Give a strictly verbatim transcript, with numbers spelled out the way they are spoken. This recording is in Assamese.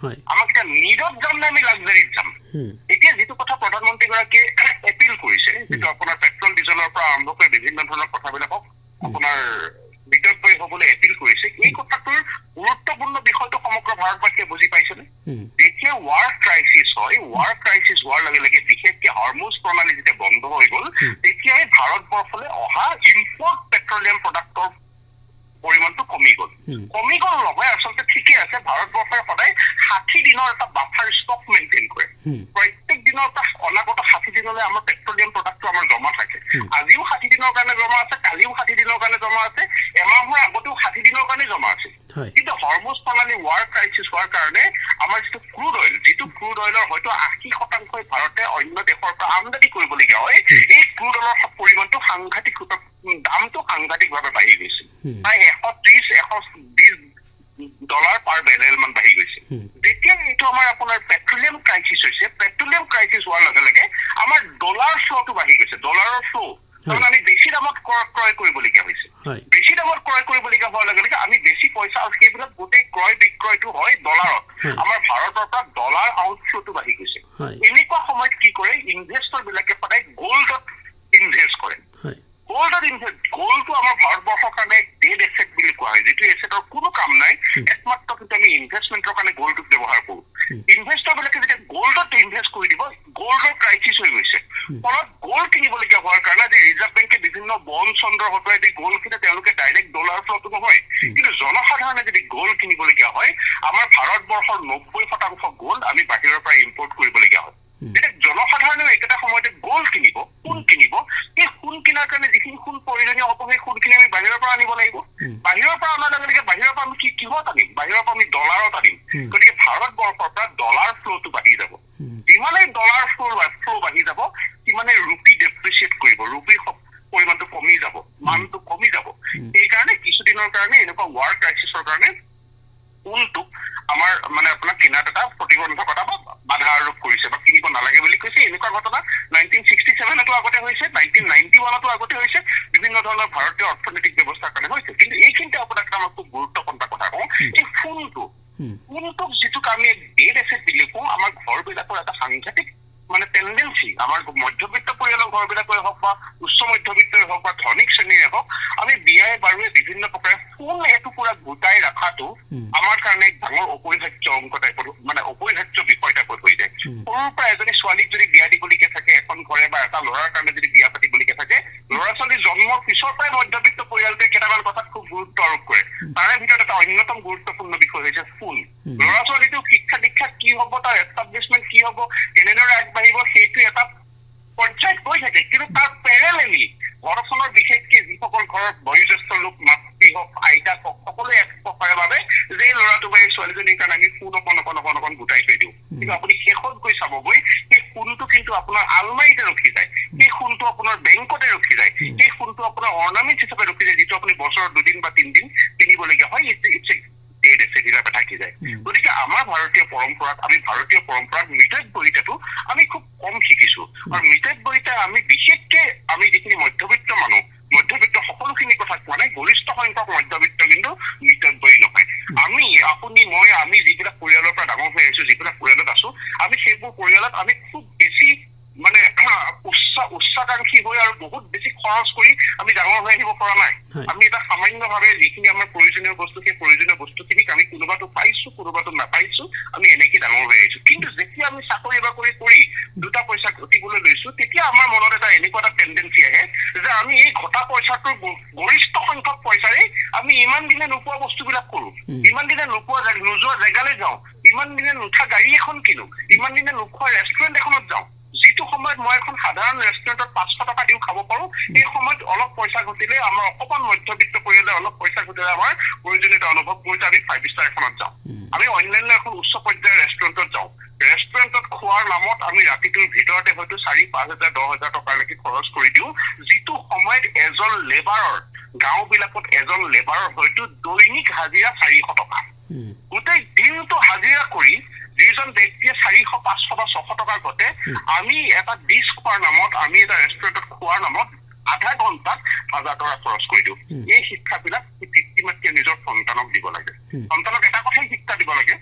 আমাক এতিয়া নিডত যাম নে আমি লাক্সাৰীত যাম এতিয়া যিটো কথা প্ৰধানমন্ত্ৰীগৰাকীয়ে এপিল কৰিছে যিটো আপোনাৰ পেট্ৰল ডিজেলৰ পৰা আৰম্ভ কৰি বিভিন্ন ধৰণৰ কথাবিলাকক আপোনাৰ বিতৰ্কই হ'বলৈ এপিল কৰিছে এই কথাটোৰ গুৰুত্বপূৰ্ণ বিষয়টো সমগ্ৰ ভাৰতবাসীয়ে বুজি পাইছেনে যেতিয়া ৱাৰ ক্ৰাইচিছ হয় ৱাৰ ক্ৰাইচিছ হোৱাৰ লগে লগে বিশেষকৈ হৰমুজ প্ৰণালী যেতিয়া বন্ধ হৈ গ'ল তেতিয়াই ভাৰতবৰ্ষলৈ অহা ইম্পৰ্ট পেট্ৰলিয়াম প্ৰডাক্টৰ পৰিমাণটো কমি গ'ল কমি গ'ল নহয় আচলতে ঠিকে আছে ভাৰতবৰ্ষই সদায় ষাঠি দিনৰ এটা বাফাৰ ষ্টক মেইনটেইন কৰে প্ৰত্যেক দিনৰ এটা অনাগত ষাঠি দিনলৈ আমাৰ পেট্ৰলিয়াম প্ৰডাক্টটো আমাৰ জমা থাকে আজিও ষাঠি দিনৰ কাৰণে জমা আছে কালিও ষাঠি দিনৰ কাৰণে জমা আছে এমাহৰ আগতেও ষাঠি দিনৰ কাৰণে জমা আছে কিন্তু হৰমুজ প্ৰণালী ৱাৰ ক্ৰাইচিছ হোৱাৰ কাৰণে আমাৰ যিটো ক্ৰুড অইল যিটো ক্ৰুড অইলৰ হয়তো আশী শতাংশই ভাৰতে অন্য দেশৰ পৰা আমদানি কৰিবলগীয়া হয় এই ক্ৰুড অইলৰ পৰিমাণটো সাংঘাতিক দামটো সাংঘাতিকভাৱে বাঢ়ি গৈছে প্ৰায় এশ ত্ৰিশ এশ বিশ ডলাৰ পাৰ বেৰেল মান বাঢ়ি গৈছে যেতিয়া এইটো আমাৰ আপোনাৰ পেট্ৰলিয়াম ক্ৰাইচিছ হৈছে পেট্ৰলিয়াম ক্ৰাইচিছ হোৱাৰ লগে লগে আমাৰ ডলাৰ ফ্ল'টো বাঢ়ি গৈছে ডলাৰৰ ফ্ল' কাৰণ আমি বেছি দামত ক্ৰয় কৰিবলগীয়া হৈছে বেছি দামত ক্ৰয় কৰিবলগীয়া হোৱাৰ লগে লগে আমি বেছি পইচা আৰু সেইবিলাক গোটেই ক্ৰয় বিক্ৰয়টো হয় ডলাৰত আমাৰ ভাৰতৰ পৰা ডলাৰ আউটফ্ল'টো বাঢ়ি গৈছে এনেকুৱা সময়ত কি কৰে ইনভেষ্টৰ বিলাকে সদায় গ'ল্ডত ইনভেষ্ট কৰে গ'ল্ডত ইনভেষ্ট গ'ল্ডটো আমাৰ ভাৰতবৰ্ষৰ কাৰণে ডেড এছেট বুলি কোৱা হয় যিটো এছেটৰ কোনো কাম নাই একমাত্ৰ কিন্তু আমি ইনভেষ্টমেণ্টৰ কাৰণে গ'ল্ডটোক ব্যৱহাৰ কৰোঁ ইনভেষ্টৰ বিলাকে যেতিয়া গ'ল্ডত ইনভেষ্ট কৰি দিব গ'ল্ডৰ ক্ৰাইচিছ হৈ গৈছে ফলত গ'ল্ড কিনিবলগীয়া হোৱাৰ কাৰণে আজি ৰিজাৰ্ভ বেংকে বিভিন্ন বন চন্দ্ৰ হতুৱাই দি গ'ল্ড কিনে তেওঁলোকে ডাইৰেক্ট ডলাৰ ফ্ল'টো নহয় কিন্তু জনসাধাৰণে যদি গ'ল্ড কিনিবলগীয়া হয় আমাৰ ভাৰতবৰ্ষৰ নব্বৈ শতাংশ গ'ল্ড আমি বাহিৰৰ পৰা ইম্পৰ্ট কৰিবলগীয়া হয় এতিয়া জনসাধাৰণেও একেটা সময়তে গ'ল্ড কিনিব সোণ কিনিব সেই সোণ কিনাৰ কাৰণে যিখিনি সোণ প্ৰয়োজনীয় হ'ব সেই সোণখিনি আমি বাহিৰৰ পৰা আনিব লাগিব বাহিৰৰ পৰা অনাৰ লগে লগে বাহিৰৰ পৰা আমি কি কিহত আনিম বাহিৰৰ পৰা আমি ডলাৰত আনিম গতিকে ভাৰতবৰ্ষৰ পৰা ডলাৰ ফ্ল'টো বাঢ়ি যাব যিমানেই ডলাৰ ফ্ল' ফ্ল' বাঢ়ি যাব সিমানে ৰুপি ডেপ্ৰিচিয়েট কৰিব ৰুপিৰ পৰিমাণটো কমি যাব মানটো কমি যাব সেইকাৰণে কিছুদিনৰ কাৰণে এনেকুৱা ৱাৰ ক্ৰাইচিছৰ কাৰণে সোণটোক আমাৰ মানে আপোনাৰ কিনাত এটা প্ৰতিবন্ধকতা বা বাধা আৰোপ কৰিছে বা কিনিব নালাগে বুলি কৈছে এনেকুৱা ঘটনা নাইনটিন ছিক্সটি ছেভেনতো আগতে হৈছে নাইনটিন নাইনটি ওৱানতো আগতে হৈছে বিভিন্ন ধৰণৰ ভাৰতীয় অৰ্থনৈতিক ব্যৱস্থাৰ কাৰণে হৈছে কিন্তু এইখিনিতে আপোনাক আমাৰ খুব গুৰুত্বপূৰ্ণ কথা কওঁ এই সোণটো সোণটোক যিটোক আমি ডেড এছেট বুলি কওঁ আমাৰ ঘৰবিলাকৰ এটা সাংঘাতিক মানে টেন্ডেঞ্চি আমাৰ মধ্যবিত্ত পৰিয়ালৰ ঘৰবিলাকৰে হওক বা উচ্চ মধ্যবিত্তই হওক বা ধনিক শ্ৰেণীৰে হওক আমি বিয়াই বাৰুৱে বিভিন্ন প্ৰকাৰে সোণ এটুকুৰা গোটাই ৰখাটো আমাৰ কাৰণে ডাঙৰ অপৰিহাৰ্য অংক টাইপৰ মানে অপৰিহাৰ্য বিষয় টাইপত হৈ যায় সৰুৰ পৰা এজনী ছোৱালীক যদি বিয়া দিবলগীয়া থাকে এখন ঘৰে বা এটা ল'ৰাৰ কাৰণে যদি বিয়া পাতিবলগীয়া থাকে ল'ৰা ছোৱালী জন্মৰ পিছৰ পৰাই মধ্যবিত্ত পৰিয়ালটোৱে কেইটামান কথাত খুব গুৰুত্ব আৰোপ কৰে তাৰে ভিতৰত এটা অন্যতম গুৰুত্বপূৰ্ণ বিষয় হৈছে সোণ ল'ৰা ছোৱালীটো শিক্ষা দীক্ষা কি হ'ব তাৰ এষ্টাব্লিছমেণ্ট কি হ'ব কেনেদৰে আগবাঢ়িব সেইটো এটা পৰ্যায়ত গৈ থাকে কিন্তু তাৰ পেৰেলেলি ঘৰখনৰ বিশেষকে যিসকল ঘৰত বয়োজ্যেষ্ঠ লোক মাতৃ হওক আইতাক হওক সকলোৱে এক প্ৰকাৰে বাবে যে ল'ৰাটো বা এই ছোৱালীজনীৰ কাৰণে আমি সোণ অকণ অকণ অকণ অকণ গোটাই থৈ দিওঁ কিন্তু আপুনি শেষত গৈ চাবগৈ সেই সোণটো কিন্তু আপোনাৰ আলমাৰীতে ৰখি যায় সেই সোণটো আপোনাৰ বেংকতে ৰখি যায় সেই সোণটো আপোনাৰ অৰ্ণামেণ্ট হিচাপে ৰখি যায় যিটো আপুনি বছৰত দুদিন বা তিনিদিন কিনিবলগীয়া হয় ডেড এছেট হিচাপে থাকি যায় গতিকে আমাৰ ভাৰতীয় পৰম্পৰাত আমি ভাৰতীয় পৰম্পৰাত মিতব্যয়িতাটো আমি খুব কম শিকিছো আৰু মিতব্যয়িতা আমি বিশেষকে আমি যিখিনি মধ্যবিত্ত মানুহ মধ্যবিত্ত সকলোখিনি কথা কোৱা নাই গৰিষ্ঠ সংখ্যক মধ্যবিত্ত কিন্তু মিতব্যয়ী নহয় আমি আপুনি মই আমি যিবিলাক পৰিয়ালৰ পৰা ডাঙৰ হৈ আহিছো যিবিলাক পৰিয়ালত আছো আমি সেইবোৰ পৰিয়ালত আমি খুব বেছি মানে উচ্চ উচ্চাকাংক্ষী হৈ আৰু বহুত বেছি খৰচ কৰি আমি ডাঙৰ হৈ আহিব পৰা নাই আমি এটা সামান্যভাৱে যিখিনি আমাৰ প্ৰয়োজনীয় বস্তু সেই প্ৰয়োজনীয় বস্তুখিনিক আমি কোনোবাটো পাইছো কোনোবাটো নাপাইছো আমি এনেকে ডাঙৰ হৈ আহিছো কিন্তু যেতিয়া আমি চাকৰি বাকৰি কৰি দুটা পইচা ঘটিবলৈ লৈছো তেতিয়া আমাৰ মনত এটা এনেকুৱা এটা টেন্ডেঞ্চি আহে যে আমি এই ঘটা পইচাটোৰ গৰিষ্ঠ সংখ্যক পইচাৰে আমি ইমান দিনে নোপোৱা বস্তুবিলাক কৰো ইমান দিনে নোপোৱা নোযোৱা জেগালৈ যাওঁ ইমান দিনে নুঠা গাড়ী এখন কিনো ইমান দিনে নোখোৱা ৰেষ্টুৰেণ্ট এখনত যাওঁ যিটো সময়ত মই এখন সাধাৰণ ৰেষ্টুৰেণ্টত পাঁচশ টকা দিও খাব পাৰো সেই সময়ত অলপ পইচা ঘটিলে আমাৰ অকমান মধ্যবিত্ত পৰিয়ালে অলপ পইচা ঘটিলে আমাৰ প্ৰয়োজনীয়তা অনুভৱ কৰিলে আমি ফাইভ ষ্টাৰ এখনত যাওঁ আমি অন্যান্য এখন উচ্চ পৰ্যায়ৰ ৰেষ্টুৰেণ্টত যাওঁ ৰেষ্টুৰেণ্টত খোৱাৰ নামত আমি ৰাতিটোৰ ভিতৰতে হয়তো চাৰি পাঁচ হাজাৰ দহ হাজাৰ টকালৈকে খৰচ কৰি দিওঁ যিটো সময়ত এজন লেবাৰৰ গাঁও বিলাকত এজন লেবাৰৰ হয়তো দৈনিক হাজিৰা চাৰিশ টকা গোটেই দিনটো হাজিৰা কৰি যিজন ব্যক্তিয়ে চাৰিশ পাঁচশ বা ছশ টকা ঘটে আমি এটা ডিছ খোৱাৰ নামত আমি এটা ৰেষ্টুৰেণ্টত খোৱাৰ নামত আধা ঘণ্টাত হাজাৰ টকা খৰচ কৰি দিওঁ এই শিক্ষাবিলাক পিতৃ মাতৃয়ে নিজৰ সন্তানক দিব লাগে সন্তানক এটা কথাই শিক্ষা দিব লাগে